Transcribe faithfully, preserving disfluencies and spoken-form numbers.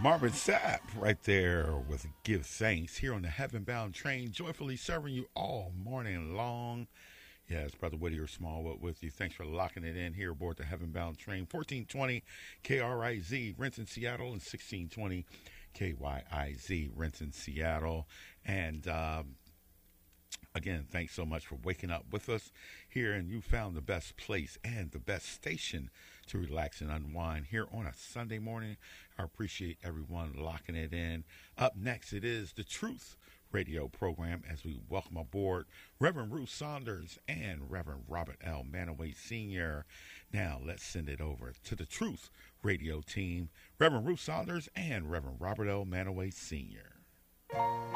Marvin Sapp right there with Give Thanks here on the Heaven Bound Train, joyfully serving you all morning long. Yes, Brother Whittier Smallwood with you. Thanks for locking it in here aboard the Heaven Bound Train. fourteen twenty K R I Z, Renton, Seattle, and sixteen twenty K Y I Z, Renton, Seattle. And um, again, thanks so much for waking up with us here, and you found the best place and the best station to relax and unwind here on a Sunday morning. I appreciate everyone locking it in. Up next, it is The Truth radio program as we welcome aboard Reverend Ruth Saunders and Reverend Robert L. Manaway Senior Now, let's send it over to The Truth radio team, Reverend Ruth Saunders and Reverend Robert L. Manaway Senior